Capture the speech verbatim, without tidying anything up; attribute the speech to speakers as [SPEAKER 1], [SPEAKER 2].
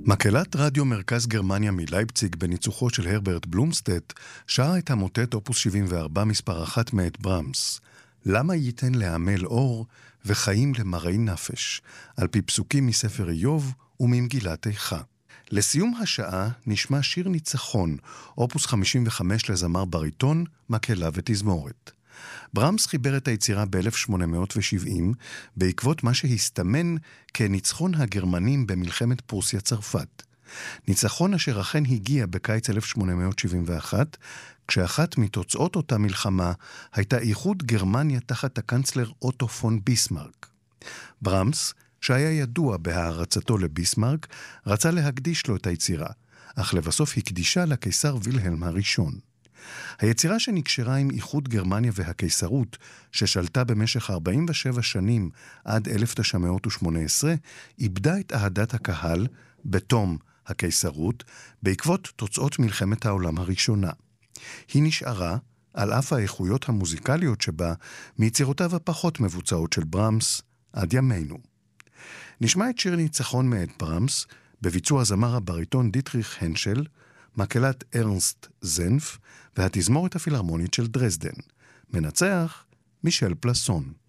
[SPEAKER 1] מקהלת רדיו מרכז גרמניה מלייפציג בניצוחו של הרברט בלומסטט שרה את המוטט אופוס שבעים וארבע מספר אחת מאת ברמס, למה ייתן לעמל אור וחיים למראי נפש, על פי פסוקים מספר איוב וממגילת איכה. לסיום השעה נשמע שיר ניצחון, אופוס חמישים וחמש לזמר בריטון, מקהלה ותזמורת. ברמס חיבר את היצירה ב-אלף שמונה מאות שבעים בעקבות מה שהסתמן כניצחון הגרמנים במלחמת פרוסיה צרפת. ניצחון אשר אכן הגיע בקיץ אלף שמונה מאות שבעים ואחת, כשאחת מתוצאות אותה מלחמה הייתה איחוד גרמניה תחת הקנצלר אוטו פון ביסמרק. ברמס, שהיה ידוע בהערצתו לביסמרק, רצה להקדיש לו את היצירה, אך לבסוף הקדישה לקיסר וילהלם הראשון. היצירה שנקשרה עם איחוד גרמניה והקיסרות, ששלטה במשך ארבעים ושבע שנים עד אלף תשע מאות ושמונה עשרה, איבדה את אהדת הקהל בתום הקיסרות, בעקבות תוצאות מלחמת העולם הראשונה. היא נשארה, על אף האיכויות המוזיקליות שבה, מיצירותיו הפחות מבוצעות של ברמס עד ימינו. נשמע את שיר ניצחון מאת ברמס, בביצוע זמר הבריטון דיטריך הנשל, מקהלת ארנסט זנף והתזמורת הפילהרמונית של דרזדן. מנצח מישל פלסון.